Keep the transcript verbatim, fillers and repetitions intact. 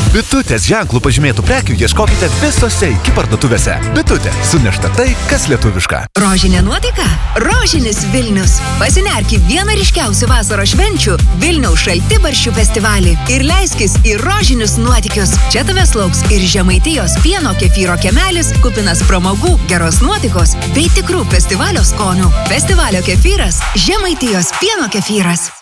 Bitutės ženklų pažymėtų prekių ieškokite visose iki parduotuvėse. Bitutė. Sunešta tai, kas lietuviška. Rožinė nuotaika? Rožinis Vilnius. Pasinerk į vieną ryškiausių vasaros švenčių – Vilniaus Šaltibarščių festivalį. Ir leiskis į rožinius nuotykius. Čia tavęs lauks ir Žemaitijos pieno kefyro kemelis, kupinas pramogų, geros nuotaikos bei tikrų festivalio skonių. Festivalio kefyras – Žemaitijos pieno kefyras.